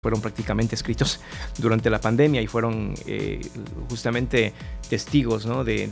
fueron prácticamente escritos durante la pandemia y fueron justamente testigos, ¿no? de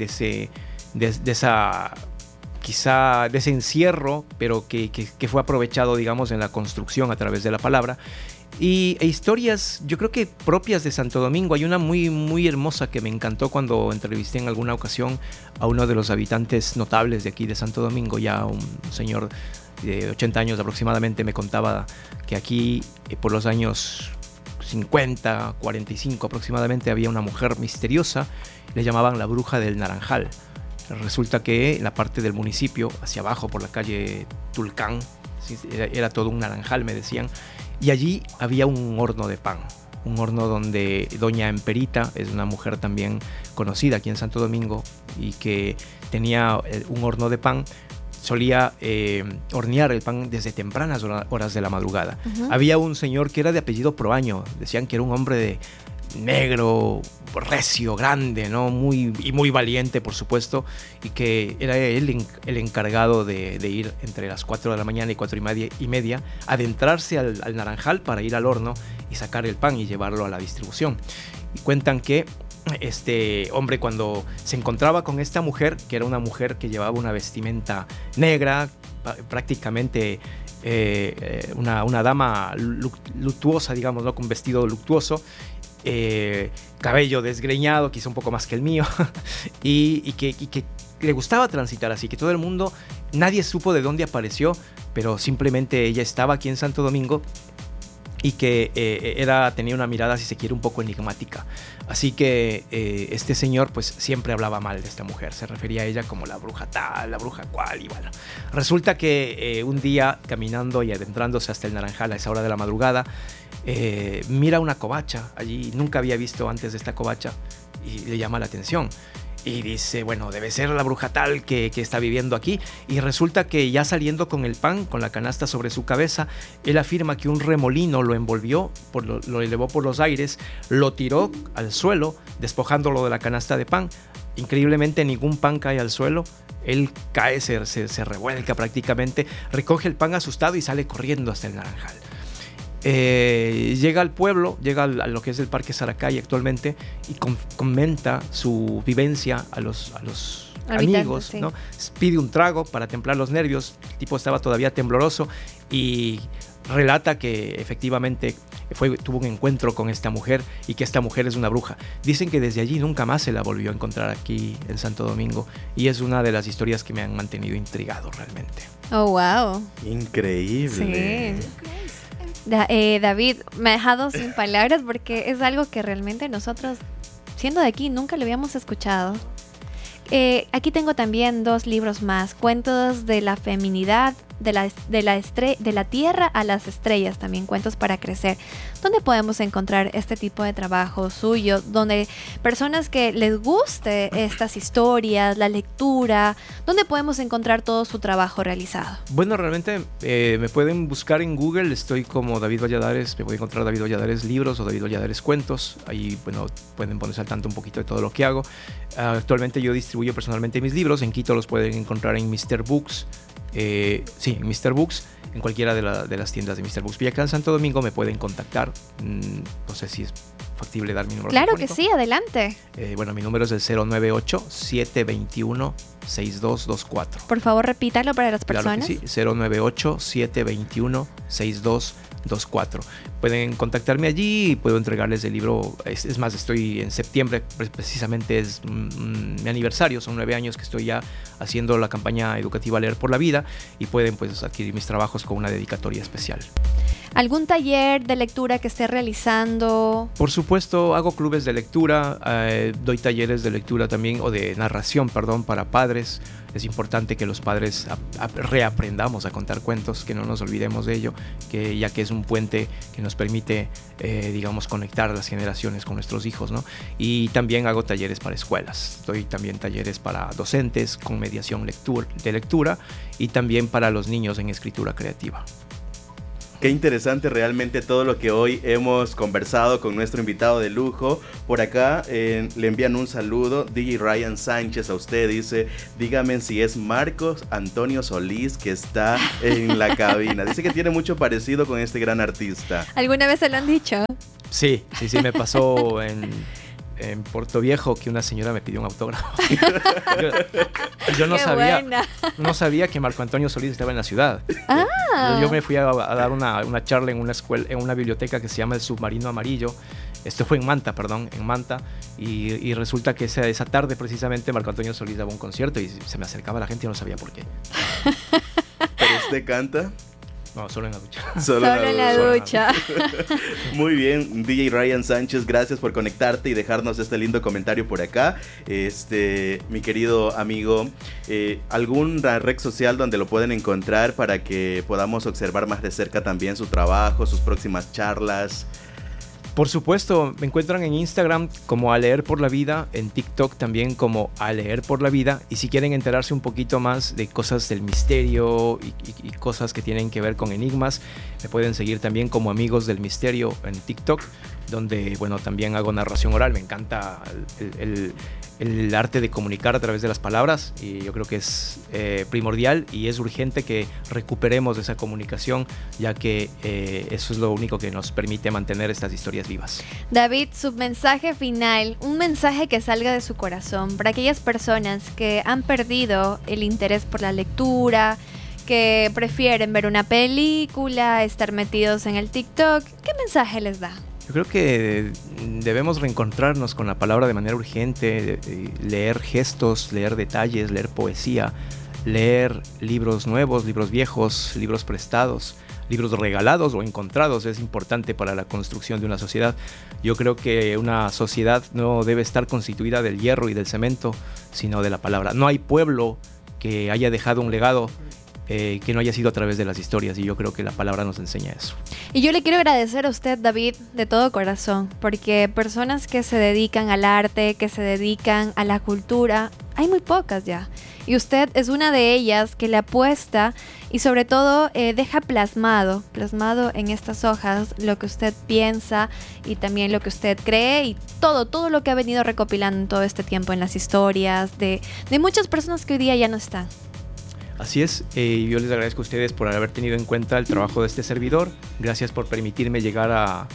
esa quizá de ese encierro, pero que fue aprovechado, digamos, en la construcción a través de la palabra. E historias, yo creo que propias de Santo Domingo. Hay una muy, muy hermosa que me encantó cuando entrevisté en alguna ocasión a uno de los habitantes notables de aquí de Santo Domingo, ya un señor de 80 años aproximadamente. Me contaba que aquí por los años 50, 45 aproximadamente había una mujer misteriosa, le llamaban la bruja del Naranjal. Resulta que en la parte del municipio, hacia abajo por la calle Tulcán, era todo un naranjal, me decían, y allí había un horno de pan, un horno donde doña Emperita, es una mujer también conocida aquí en Santo Domingo y que tenía un horno de pan, solía hornear el pan desde tempranas horas de la madrugada. Uh-huh. Había un señor que era de apellido Proaño, decían que era un hombre de negro, recio, grande, ¿no? muy valiente, por supuesto, y que era él el encargado de ir entre las 4 de la mañana y 4:30, adentrarse al naranjal para ir al horno y sacar el pan y llevarlo a la distribución. Y cuentan que este hombre, cuando se encontraba con esta mujer, que era una mujer que llevaba una vestimenta negra, prácticamente una dama luctuosa, digamos, ¿no? Con vestido luctuoso, cabello desgreñado, quizá un poco más que el mío, y que le gustaba transitar así, que todo el mundo, nadie supo de dónde apareció, pero simplemente ella estaba aquí en Santo Domingo y que tenía una mirada, si se quiere, un poco enigmática. Así que este señor pues siempre hablaba mal de esta mujer, se refería a ella como la bruja tal, la bruja cual, y bueno, resulta que un día caminando y adentrándose hasta el Naranjal a esa hora de la madrugada, mira una covacha allí, nunca había visto antes de esta covacha y le llama la atención. Y dice, bueno, debe ser la bruja tal que está viviendo aquí. Y resulta que ya saliendo con el pan, con la canasta sobre su cabeza, él afirma que un remolino lo envolvió, lo elevó por los aires, lo tiró al suelo, despojándolo de la canasta de pan. Increíblemente ningún pan cae al suelo. Él cae, se revuelca prácticamente, recoge el pan asustado y sale corriendo hasta el Naranjal. Llega al pueblo, llega a lo que es el Parque Saracay actualmente y comenta su vivencia a los amigos, sí. ¿No? Pide un trago para templar los nervios, el tipo estaba todavía tembloroso y relata que efectivamente tuvo un encuentro con esta mujer y que esta mujer es una bruja. Dicen que desde allí nunca más se la volvió a encontrar aquí en Santo Domingo y es una de las historias que me han mantenido intrigado realmente. Oh, wow. Increíble. Sí. David, me ha dejado sin palabras porque es algo que realmente nosotros, siendo de aquí, nunca lo habíamos escuchado. Aquí tengo también 2 libros más, cuentos de la feminidad, de la tierra a las estrellas, también cuentos para crecer. ¿Dónde podemos encontrar este tipo de trabajo suyo? Donde personas que les guste estas historias, la lectura, ¿dónde podemos encontrar todo su trabajo realizado? Bueno, realmente me pueden buscar en Google, estoy como David Valladares, me pueden encontrar David Valladares libros o David Valladares cuentos. Ahí, bueno, pueden ponerse al tanto un poquito de todo lo que hago. Actualmente yo distribuyo personalmente mis libros, en Quito los pueden encontrar en Mr. Books. Sí, en Mr. Books, en cualquiera de las tiendas de Mr. Books. Y acá en Santo Domingo me pueden contactar. No sé si es factible dar mi número. Claro telefónico. Que sí, adelante. Bueno, mi número es el 098-721-6224. Por favor, repítalo para las personas. Claro que sí, 098-721-6224. Pueden contactarme allí y puedo entregarles el libro. Es más, estoy en septiembre, precisamente es mi aniversario, son 9 años que estoy ya haciendo la campaña educativa Leer por la Vida y pueden pues adquirir mis trabajos con una dedicatoria especial. ¿Algún taller de lectura que esté realizando? Por supuesto, hago clubes de lectura, doy talleres de lectura también, o de narración, perdón, para padres. Es importante que los padres reaprendamos a contar cuentos, que no nos olvidemos de ello, ya que es un puente que nos permite, digamos, conectar las generaciones con nuestros hijos, ¿no? Y también hago talleres para escuelas, doy también talleres para docentes con mediación de lectura y también para los niños en escritura creativa. Qué interesante realmente todo lo que hoy hemos conversado con nuestro invitado de lujo. Por acá le envían un saludo, DJ Ryan Sánchez, a usted dice, dígame si es Marcos Antonio Solís que está en la cabina. Dice que tiene mucho parecido con este gran artista. ¿Alguna vez se lo han dicho? Sí, me pasó en Puerto Viejo que una señora me pidió un autógrafo. yo no sabía que Marco Antonio Solís estaba en la ciudad. Yo me fui a dar una charla en una escuela, en una biblioteca que se llama El Submarino Amarillo. Esto fue en Manta, y resulta que esa tarde precisamente Marco Antonio Solís daba un concierto y se me acercaba la gente y no sabía por qué. ¿Pero usted canta? No, solo en la ducha. Solo en la ducha. Muy bien, DJ Ryan Sánchez, gracias por conectarte y dejarnos este lindo comentario por acá. Mi querido amigo, ¿alguna red social donde lo pueden encontrar para que podamos observar más de cerca también su trabajo, sus próximas charlas? Por supuesto, me encuentran en Instagram como A Leer por la Vida, en TikTok también como A Leer por la Vida, y si quieren enterarse un poquito más de cosas del misterio y cosas que tienen que ver con enigmas, me pueden seguir también como Amigos del Misterio en TikTok, donde también hago narración oral. Me encanta el arte de comunicar a través de las palabras, y yo creo que es primordial y es urgente que recuperemos esa comunicación, ya que eso es lo único que nos permite mantener estas historias vivas. David, su mensaje final, un mensaje que salga de su corazón para aquellas personas que han perdido el interés por la lectura, que prefieren ver una película, estar metidos en el TikTok. ¿Qué mensaje les da? Yo creo que debemos reencontrarnos con la palabra de manera urgente, leer gestos, leer detalles, leer poesía, leer libros nuevos, libros viejos, libros prestados, libros regalados o encontrados. Es importante para la construcción de una sociedad. Yo creo que una sociedad no debe estar constituida del hierro y del cemento, sino de la palabra. No hay pueblo que haya dejado un legado que no haya sido a través de las historias, y yo creo que la palabra nos enseña eso. Y yo le quiero agradecer a usted, David, de todo corazón, porque personas que se dedican al arte, que se dedican a la cultura, hay muy pocas ya, y usted es una de ellas que le apuesta y sobre todo deja plasmado en estas hojas lo que usted piensa y también lo que usted cree, y todo lo que ha venido recopilando en todo este tiempo en las historias de muchas personas que hoy día ya no están. Así es, yo les agradezco a ustedes por haber tenido en cuenta el trabajo de este servidor. Gracias por permitirme llegar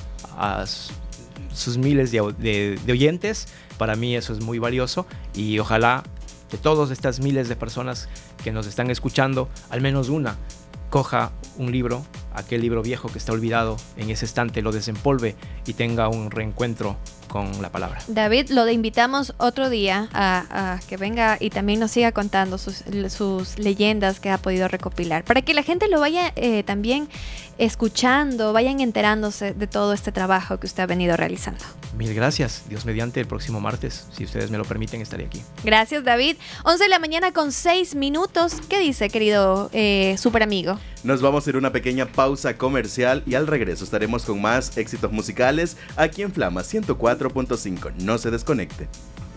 a sus miles de oyentes. Para mí eso es muy valioso, y ojalá que todas estas miles de personas que nos están escuchando, al menos una, coja un libro, aquel libro viejo que está olvidado en ese estante, lo desempolve y tenga un reencuentro con la palabra. David, lo invitamos otro día a que venga y también nos siga contando sus leyendas que ha podido recopilar, para que la gente lo vaya también escuchando, vayan enterándose de todo este trabajo que usted ha venido realizando. Mil gracias. Dios mediante, el próximo martes, si ustedes me lo permiten, estaré aquí. Gracias, David. 11 de la mañana con 6 minutos. ¿Qué dice, querido super amigo? Nos vamos a ir a una pequeña pausa comercial y al regreso estaremos con más éxitos musicales aquí en Flama 104.5. No se desconecte.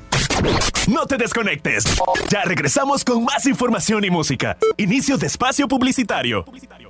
No te desconectes. Ya regresamos con más información y música. Inicio de espacio publicitario.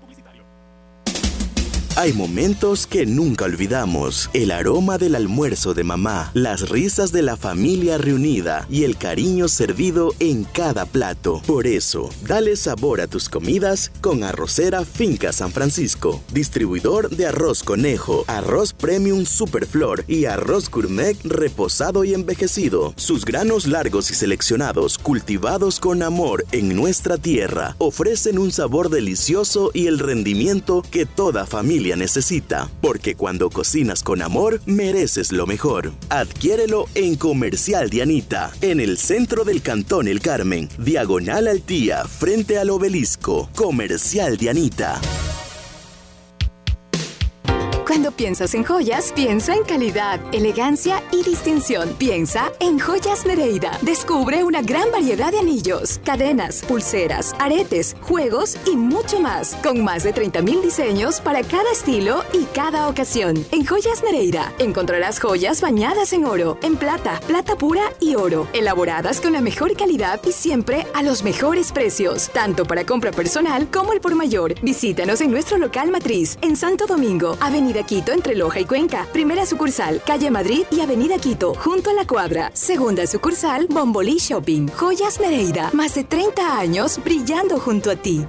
Hay momentos que nunca olvidamos. El aroma del almuerzo de mamá, las risas de la familia reunida y el cariño servido en cada plato. Por eso, dale sabor a tus comidas con Arrocera Finca San Francisco. Distribuidor de arroz conejo, arroz premium superflor y arroz gourmet reposado y envejecido. Sus granos largos y seleccionados, cultivados con amor en nuestra tierra, ofrecen un sabor delicioso y el rendimiento que toda familia necesita, porque cuando cocinas con amor, mereces lo mejor. Adquiérelo en Comercial Dianita, en el centro del Cantón El Carmen, diagonal al Tía, frente al Obelisco. Comercial Dianita. Cuando piensas en joyas, piensa en calidad, elegancia y distinción. Piensa en Joyas Nereida. Descubre una gran variedad de anillos, cadenas, pulseras, aretes, juegos y mucho más. Con más de 30,000 diseños para cada estilo y cada ocasión. En Joyas Nereida encontrarás joyas bañadas en oro, en plata, plata pura y oro. Elaboradas con la mejor calidad y siempre a los mejores precios. Tanto para compra personal como el por mayor. Visítanos en nuestro local matriz en Santo Domingo, Avenida Quito entre Loja y Cuenca. Primera sucursal, Calle Madrid y Avenida Quito, junto a la Cuadra. Segunda sucursal, Bombolí Shopping. Joyas Nereida, más de 30 años brillando junto a ti.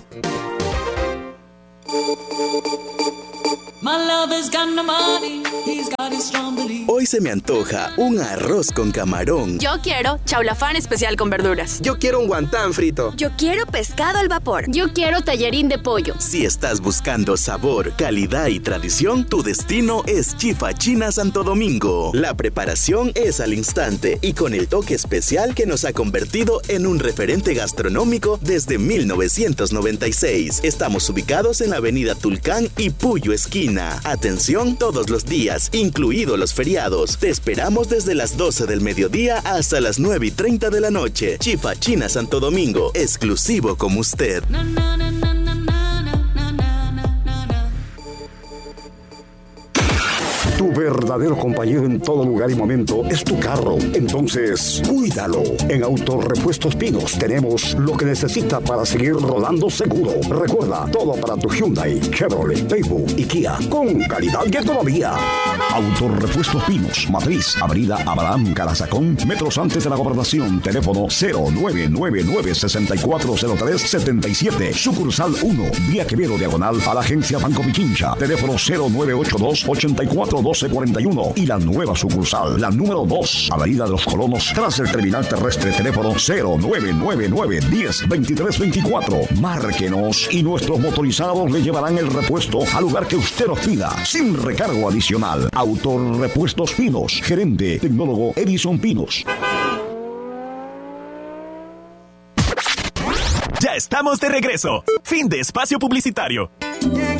Hoy se me antoja un arroz con camarón. Yo quiero chaulafán especial con verduras. Yo quiero un guantán frito. Yo quiero pescado al vapor. Yo quiero tallarín de pollo. Si estás buscando sabor, calidad y tradición, tu destino es Chifa China Santo Domingo. La preparación es al instante y con el toque especial que nos ha convertido en un referente gastronómico desde 1996. Estamos ubicados en la avenida Tulcán y Puyo Esquina. Atención todos los días, incluidos los feriados. Te esperamos desde las 12 del mediodía hasta las 9:30 de la noche. Chifa China Santo Domingo, exclusivo como usted. Tu verdadero compañero en todo lugar y momento es tu carro. Entonces, cuídalo. En Autorepuestos Pinos tenemos lo que necesita para seguir rodando seguro. Recuerda, todo para tu Hyundai, Chevrolet, Daewoo y Kia, con calidad y economía. Autorepuestos Pinos, Matriz, Avenida Abraham Carazacón, metros antes de la Gobernación. Teléfono 0999-640377. Sucursal 1, Vía Quevedo, diagonal a la agencia Banco Pichincha. Teléfono 0982-841241. Y la nueva sucursal, la número 2, Avenida de los Colonos, tras el terminal terrestre. Teléfono 0999-102324. Márquenos y nuestros motorizados le llevarán el repuesto al lugar que usted nos pida, sin recargo adicional. Autorepuestos Pinos, gerente tecnólogo Edison Pinos. Ya estamos de regreso. Fin de espacio publicitario.